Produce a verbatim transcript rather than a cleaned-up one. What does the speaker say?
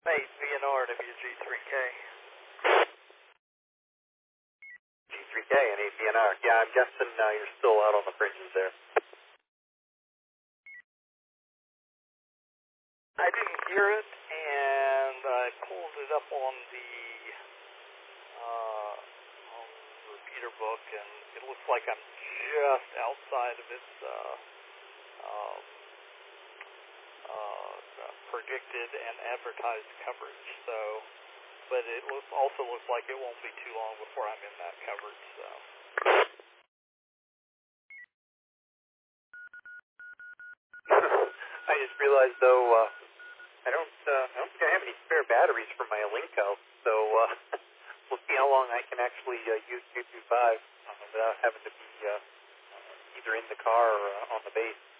Hey, V N R W G three K. G three K and A V N R. Yeah, I'm guessing uh, you're still out on the fringes there. I didn't hear it, and I pulled it up on the uh, on the repeater book, and it looks like I'm just outside of its uh, uh, uh, predicted and advertised coverage. So, but it looks, also looks like it won't be too long before I'm in that coverage. So. I just realized though, uh, I don't, uh, I don't think I have any spare batteries for my link out, so uh, we'll see how long I can actually uh, use two two five uh, without having to be uh, either in the car or uh, on the base.